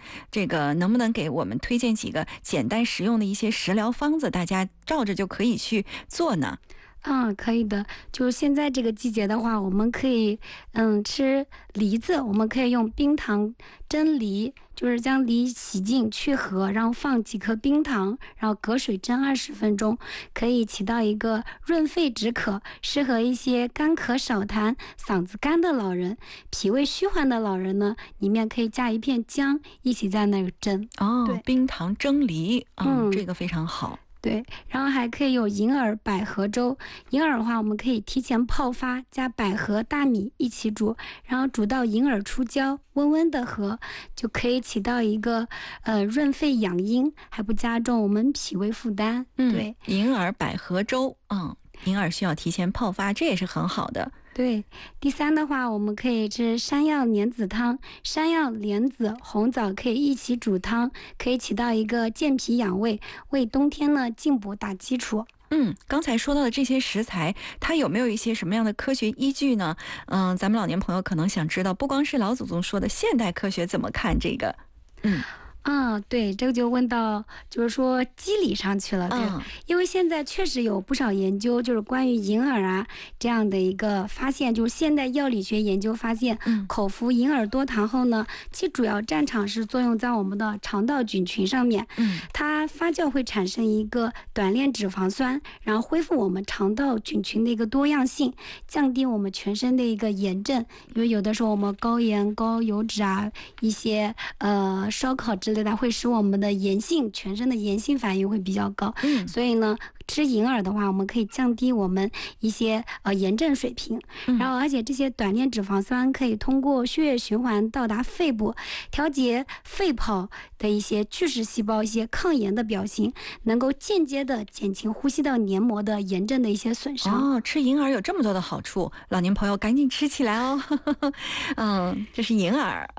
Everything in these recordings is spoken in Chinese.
这个能不能给我们推荐几个简单实用的一些食疗方子，大家照着就可以去做呢？ 可以的。就是现在这个季节的话，我们可以吃梨子，我们可以用冰糖蒸梨，就是将梨洗净去核，然后放几颗冰糖，然后隔水蒸20分钟，可以起到一个润肺止渴，适合一些干咳少痰、嗓子干的老人。脾胃虚寒的老人呢，里面可以加一片姜，一起在那个蒸。对， 冰糖蒸梨，这个非常好。 对，然后还可以有银耳百合粥。银耳的话，我们可以提前泡发，加百合、大米一起煮，然后煮到银耳出胶，温温的喝，就可以起到一个润肺养阴，还不加重我们脾胃负担。对， 银耳百合粥，银耳需要提前泡发，这也是很好的。 对，第三的话，我们可以吃山药莲子汤。山药、莲子、红枣可以一起煮汤，可以起到一个健脾养胃，为冬天呢进补打基础。 刚才说到的这些食材，它有没有一些什么样的科学依据呢？咱们老年朋友可能想知道，不光是老祖宗说的，现代科学怎么看这个？ 对，这个就问到就是说机理上去了，对，因为现在确实有不少研究，就是关于银耳这样的一个发现，就是现代药理学研究发现，口服银耳多糖后呢，其主要战场是作用在我们的肠道菌群上面，它发酵会产生一个短链脂肪酸，然后恢复我们肠道菌群的一个多样性，降低我们全身的一个炎症，因为有的时候我们高盐、高油脂一些烧烤之类的会使我们的全身的炎性反应会比较高，所以呢，吃银耳的话，我们可以降低我们一些炎症水平，然后而且这些短链脂肪酸可以通过血液循环到达肺部，调节肺泡的一些巨噬细胞一些抗炎的表现，能够间接的减轻呼吸道黏膜的炎症的一些损伤。 吃银耳有这么多的好处，老年朋友赶紧吃起来哦。这是银耳，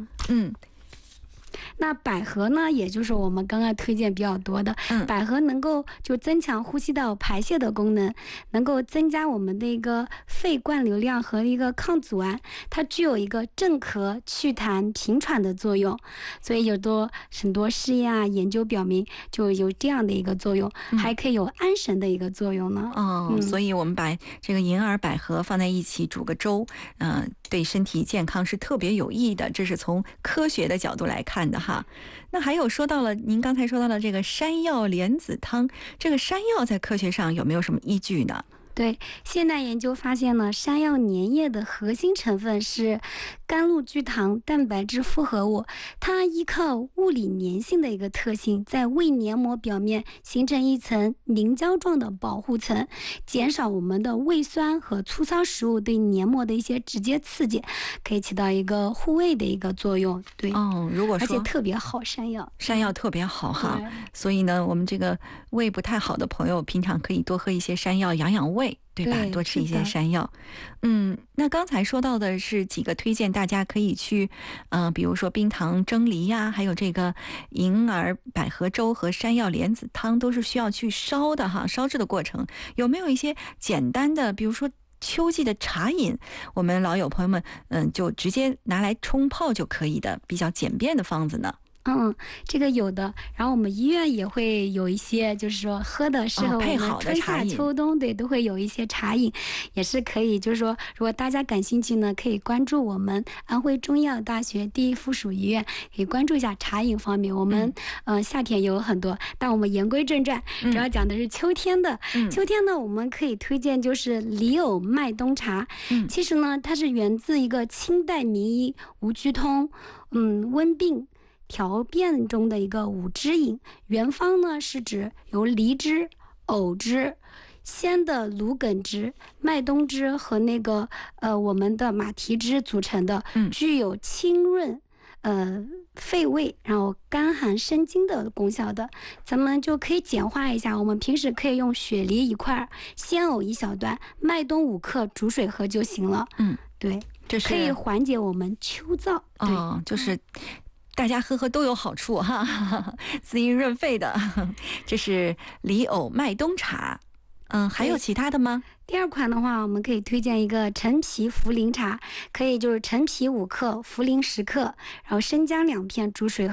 那百合呢，也就是我们刚刚推荐比较多的，百合能够就增强呼吸道排泄的功能，能够增加我们的一个肺灌流量和一个抗阻胺，它具有一个镇咳、祛痰、平喘的作用，所以很多试验研究表明就有这样的一个作用，还可以有安神的一个作用呢。 所以我们把这个银耳、百合放在一起煮个粥，对身体健康是特别有益的，这是从科学的角度来看的哈。那还有您刚才说到了这个山药莲子汤，这个山药在科学上有没有什么依据呢？ 对，现代研究发现呢，山药粘液的核心成分是甘露聚糖蛋白质复合物，它依靠物理粘性的一个特性，在胃黏膜表面形成一层凝胶状的保护层，减少我们的胃酸和粗糙食物对黏膜的一些直接刺激，可以起到一个护胃的一个作用。对， 如果说而且特别好，山药特别好哈，所以呢，我们这个胃不太好的朋友，平常可以多喝一些山药，养养胃。对吧？多吃一些山药。那刚才说到的是几个推荐，大家可以去，比如说冰糖蒸梨呀，还有这个银耳百合粥和山药莲子汤，都是需要去烧的哈，烧制的过程。有没有一些简单的，比如说秋季的茶饮，我们老友朋友们，就直接拿来冲泡就可以的，比较简便的方子呢？ 这个有的，然后我们医院也会有一些，就是说喝的适合我们春夏秋冬，对，都会有一些茶饮，也是可以，就是说，如果大家感兴趣呢，可以关注我们安徽中医药大学第一附属医院，可以关注一下茶饮方面。我们夏天有很多，但我们言归正传，主要讲的是秋天的。秋天呢，我们可以推荐就是李藕麦冬茶。其实呢，它是源自一个清代名医吴鞠通，温病调变中的一个五汁饮，原方呢是指由梨汁、藕汁、鲜的芦梗汁、麦冬汁和我们的马蹄汁组成的，具有清润肺胃，然后甘寒生津的功效的。咱们就可以简化一下，我们平时可以用雪梨1块，鲜藕1小段，麦冬5克煮水喝就行了。对，这是可以缓解我们秋燥。对， 就是大家喝都有好处哈，滋阴润肺的。这是李藕麦冬茶。还有其他的吗？ 第二款的话，我们可以推荐一个陈皮茯苓茶，可以就是陈皮5克，茯苓10克，然后生姜2片煮水